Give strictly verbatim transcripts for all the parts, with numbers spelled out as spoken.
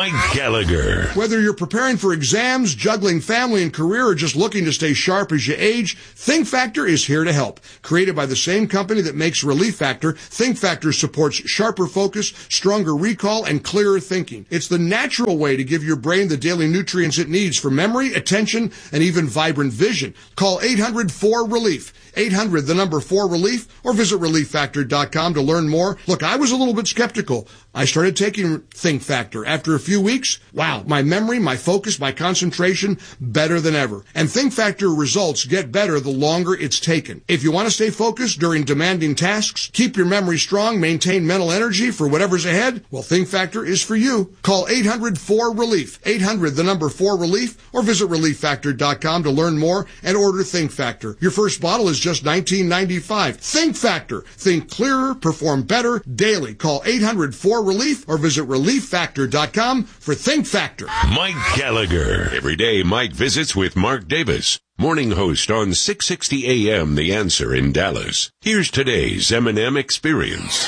Mike Gallagher. Whether you're preparing for exams, juggling family and career, or just looking to stay sharp as you age, Think Factor is here to help. Created by the same company that makes Relief Factor, Think Factor supports sharper focus, stronger recall, and clearer thinking. It's the natural way to give your brain the daily nutrients it needs for memory, attention, and even vibrant vision. Call eight hundred four relief. eight hundred, the number four relief, or visit relief factor dot com to learn more. Look, I was a little bit skeptical. I started taking Think Factor. After a few weeks, wow, my memory, my focus, my concentration, better than ever. And Think Factor results get better the longer it's taken. If you want to stay focused during demanding tasks, keep your memory strong, maintain mental energy for whatever's ahead, well, Think Factor is for you. Call eight hundred four relief. eight hundred, the number four relief, or visit relief factor dot com to learn more and order Think Factor. Your first bottle is just nineteen ninety-five. Think Factor. Think clearer, perform better daily. Call eight hundred four relief or visit relief factor dot com for Think Factor. Mike Gallagher. Every day, Mike visits with Mark Davis, morning host on six sixty A M The Answer in Dallas. Here's today's M and M Experience.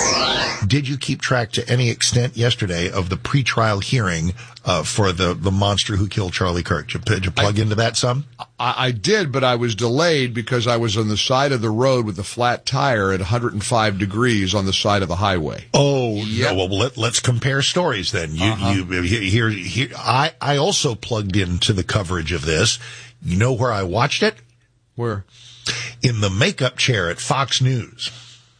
Did you keep track to any extent yesterday of the pretrial hearing uh, for the, the monster who killed Charlie Kirk? Did you, did you plug I, into that some? I, I did, but I was delayed because I was on the side of the road with a flat tire at one hundred five degrees on the side of the highway. Oh, yep. no, well, let, let's compare stories then. You, uh-huh. you, here, here, I, I also plugged into the coverage of this. You know where I watched it? Where? In the makeup chair at Fox News.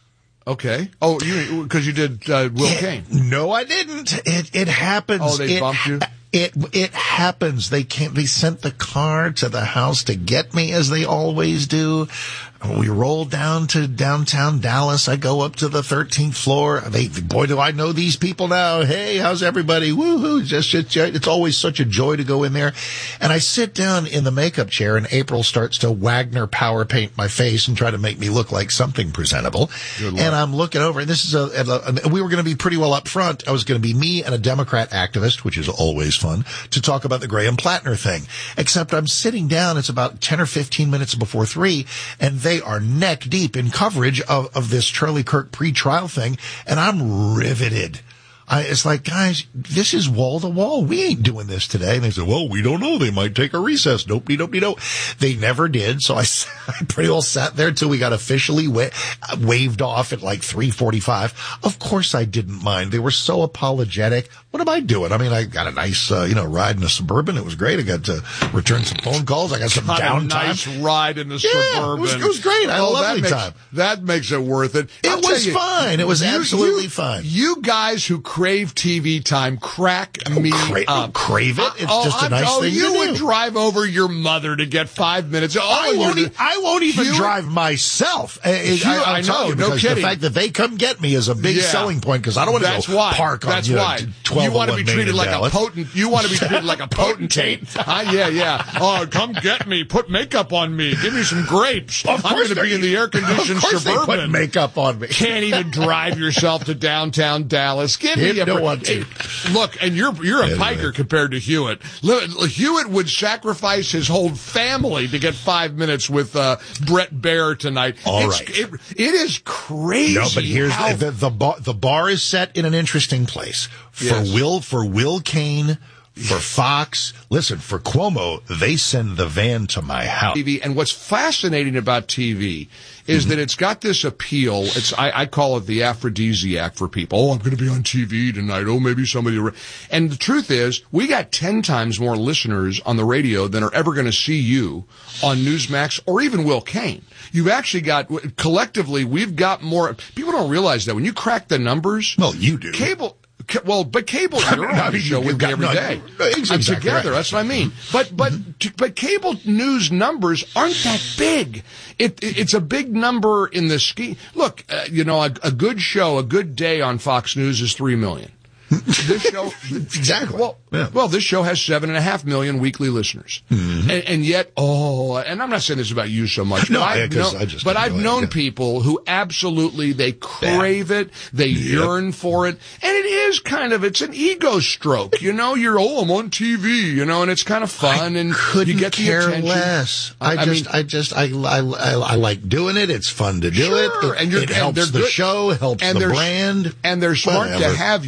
Okay. Oh, you because you did uh, Will it, Kane. No, I didn't. It it happens. Oh, they it, bumped you? It it happens. They can't. They sent the car to the house to get me, as they always do. We roll down to downtown Dallas. I go up to the thirteenth floor. They, boy, do I know these people now. Hey, how's everybody? Woohoo. Just, just, it's always such a joy to go in there. And I sit down in the makeup chair, and April starts to Wagner power paint my face and try to make me look like something presentable. And I'm looking over, and this is a, a, a we were going to be pretty well up front. I was going to be me and a Democrat activist, which is always fun, to talk about the Graham Plattner thing. Except I'm sitting down. It's about ten or fifteen minutes before three, and they are neck deep in coverage of, of this Charlie Kirk pre-trial thing, and I'm riveted. I, it's like, guys, this is wall to wall. We ain't doing this today. And they said, well, we don't know. They might take a recess. Nope, nope, nope. They never did. So I, I pretty well sat there till we got officially wa- waved off at like three forty-five. Of course I didn't mind. They were so apologetic. What am I doing? I mean, I got a nice, uh, you know, ride in a Suburban. It was great. I got to return some phone calls. I got some got downtime. A nice ride in the yeah, Suburban. It was, it was great. I had oh, a lovely that makes, time. That makes it worth it. It I'll was you, fine. It was you, absolutely you, fine. You guys who crave T V time crack oh, me cra- up. Crave it? It's oh, just a nice oh, thing you to do. would drive over your mother to get five minutes. Oh, I, won't e- I won't even Hewitt, drive myself. Hewitt, I, I'll I tell know, you, no because kidding. the fact that they come get me is a big yeah. selling point, because I don't want to go why. park on That's you know, why. twelve You want to be treated like Dallas. a potent. You want to be treated like a potentate. uh, yeah, yeah. Oh, come get me. Put makeup on me. Give me some grapes. Of I'm going to be in the air-conditioned of course Suburban. They put makeup on me. Can't even drive yourself to downtown Dallas. Give me Didn't a know what to. Look, and you're you're a Anyway. piker compared to Hewitt. Hewitt would sacrifice his whole family to get five minutes with uh, Brett Baer tonight. All it's, right. it, it is crazy. No, but here's how... the, the, the, bar, the bar is set in an interesting place. For Yes. Will, for Will Kane, for Fox, listen, for Cuomo, they send the van to my house. T V, and what's fascinating about T V is mm-hmm. that it's got this appeal. It's I, I call it the aphrodisiac for people. Oh, I'm going to be on T V tonight. Oh, maybe somebody. Re-. And the truth is, we got ten times more listeners on the radio than are ever going to see you on Newsmax or even Will Kane. You've actually got collectively, we've got more. People don't realize that when you crack the numbers. Well, you do. Cable. Well, but cable, you're on the show with me every day. I'm together. That's what I mean. But but but cable news numbers aren't that big. It, it it's a big number in the scheme. Look, uh, you know, a, a good show, a good day on Fox News is three million. This show, exactly. Well, yeah. well, this show has seven and a half million weekly listeners, mm-hmm. and, and yet, oh, and I'm not saying this about you so much. No, but I've, yeah, known, I just but I've known it, yeah. people who absolutely they crave yeah. it, they yep. yearn for it, and it is kind of it's an ego stroke, you know. You're oh, I'm on T V, you know, and it's kind of fun, I and couldn't you get the care attention. less. I, I just, mean, I just, I, I, I, I like doing it. It's fun to do sure. it. It, and you're, it and helps the good. show, helps and the brand, and they're smart whatever. to have you. Will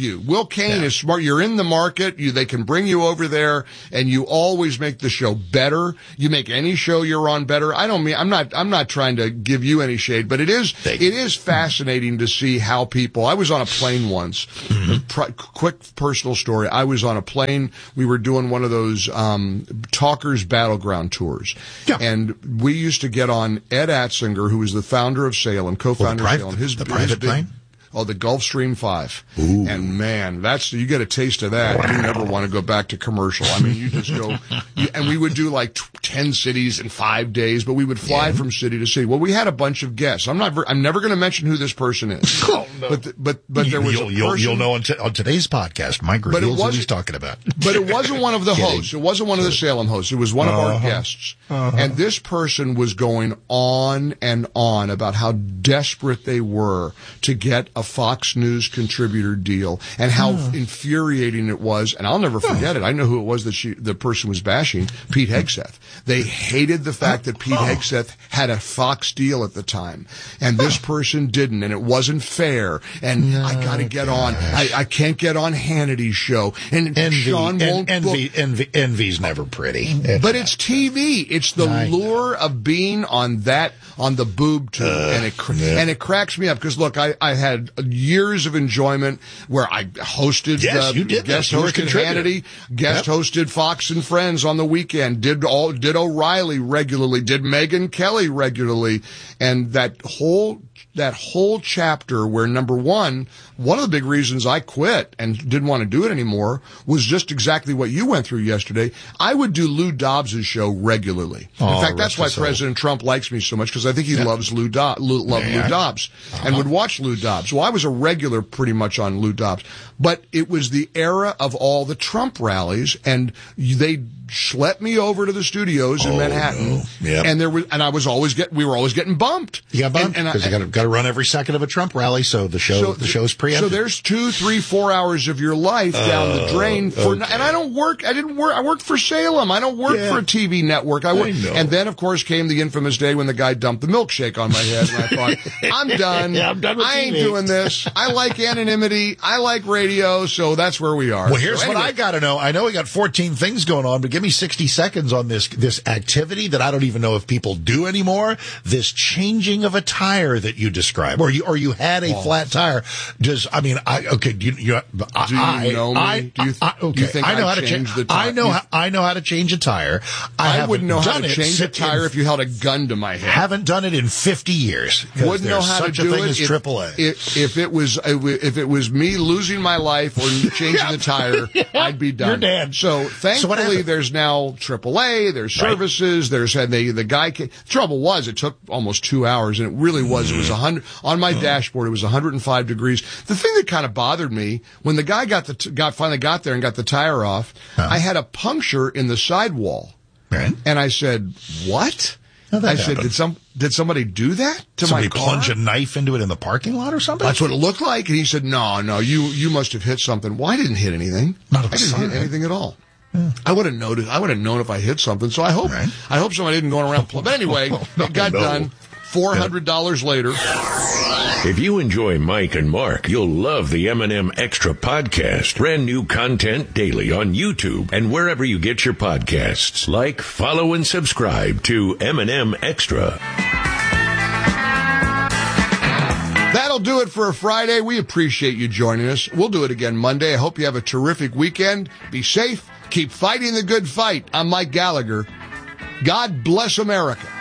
Cocaine Yeah. is smart. You're in the market. You, they can bring you over there, and you always make the show better. You make any show you're on better. I don't mean, I'm not, I'm not trying to give you any shade, but it is, Thank it you. is fascinating to see how people, I was on a plane once, Mm-hmm. Pr- quick personal story. I was on a plane. We were doing one of those, um, Talkers Battleground tours. Yeah. And we used to get on Ed Atzinger, who was the founder of Salem, co-founder Well, the of Salem. His, the his private big- plane? Oh, the Gulfstream five. Ooh. And man, that's, you get a taste of that. You never want to go back to commercial. I mean, you just go, you, and we would do like t- ten cities in five days, but we would fly Yeah. from city to city. Well, we had a bunch of guests. I'm not, ver- I'm never going to mention who this person is. Oh, no. But, th- but, but there was you'll, a you'll, person. you'll know on, t- on today's podcast, Mike it reveals what wasn't- he's talking about. But it wasn't one of the Kidding. hosts. It wasn't one of the Salem hosts. It was one of our Uh-huh. guests. Uh-huh. And this person was going on and on about how desperate they were to get a Fox News contributor deal and how infuriating it was. And I'll never forget it. I know who it was that she, the person was bashing, Pete Hegseth. They hated the fact that Pete Hegseth had a Fox deal at the time. And this person didn't. And it wasn't fair. And I got to get on. I, I can't get on Hannity's show. And Envy, Sean en- won't envy, book. envy, envy's never pretty. But it's T V. It's the I know. lure of being on that, on the boob tube. Uh, and it, cr- yeah. and it cracks me up because look, I, I had years of enjoyment where I hosted, Yes, uh, you did guest that. You were a hosted contributor. Hannity, guest Yep. hosted Fox and Friends on the weekend, did all, did O'Reilly regularly, did Megyn Kelly regularly. And that whole, that whole chapter where number one, one of the big reasons I quit and didn't want to do it anymore was just exactly what you went through yesterday. I would do Lou Dobbs' show regularly. Oh, In fact, that's rest why his soul. President Trump likes me so much because I think he loves Lou, Do- Lou, loved Yeah. Lou Dobbs and would watch Lou Dobbs. Well, I was a regular pretty much on Lou Dobbs, but it was the era of all the Trump rallies and they schlepped me over to the studios in Oh, Manhattan. no. Yep. And there was, and I was always get, we were always getting bumped. You got bumped And- and I- because you got to got to run every second of a Trump rally, so the show the show's preempted. So there's two, three, four hours of your life down the drain for, okay. and I don't work. I didn't work. I worked for Salem. I don't work Yeah. for a T V network. I work, I know. and then of course came the infamous day when the guy dumped the milkshake on my head, and I thought, I'm done. Yeah, I'm done with I ain't T V. doing this. I like anonymity. I like radio. So that's where we are. Well, here's So what anyway, I got to know. I know we got fourteen things going on, but give me sixty seconds on this this activity that I don't even know if people do anymore. This changing of a tire that you describe, or you or you had a flat tire. Does I mean I okay? Do you, you, I, Do you I, know me? I, Do you- I, okay, do you think I know I how to change change the tire? I know You- how, I know how to change a tire. I, I haven't wouldn't know how done to it change a sit tire in- if you held a gun to my head. Haven't done it in fifty years. 'Cause Wouldn't know there's how such to do a thing it as if, triple A. If, if it was if it was me losing my life or changing the tire, I'd be done. You're dead. So So what thankfully, happened? there's now triple A. There's Right. services. There's and they the guy. Came, trouble was it took almost two hours, and it really was. It was a hundred on my dashboard. It was one hundred five degrees. The thing that kind of bothered me when the guy got the t- got finally got there and got the tire off, I had a puncture in the sidewall, Right. and I said, "What?" How'd that I said, happen? "Did some did somebody do that to Somebody my car?" plunge a knife into it in the parking lot or something? That's what it looked like. And he said, no, no, you, you must have hit something. Well, I didn't hit anything. Not I a didn't sign. hit anything at all. I would have noticed. I would have known if I hit something. So I hope, Right. I hope somebody didn't go around. Pl- but anyway, it got No. done. four hundred dollars later. If you enjoy Mike and Mark, you'll love the M and M Extra podcast. Brand new content daily on YouTube and wherever you get your podcasts. Like, follow, and subscribe to M and M Extra. That'll do it for a Friday. We appreciate you joining us. We'll do it again Monday. I hope you have a terrific weekend. Be safe. Keep fighting the good fight. I'm Mike Gallagher. God bless America.